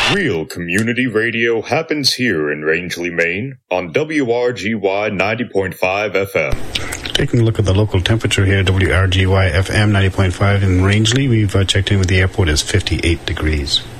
Real community radio happens here in Rangeley, Maine on WRGY 90.5 FM. Taking a look at the local temperature here, WRGY FM 90.5 in Rangeley. We've checked in with the airport as 58 degrees.